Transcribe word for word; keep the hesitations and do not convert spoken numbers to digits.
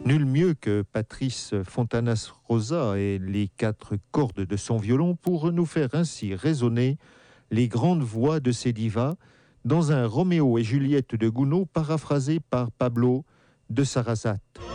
Nul mieux que Patrice Fontanas Rosa et les quatre cordes de son violon pour nous faire ainsi résonner les grandes voix de ces divas dans un Roméo et Juliette de Gounod paraphrasé par Pablo de Sarasate.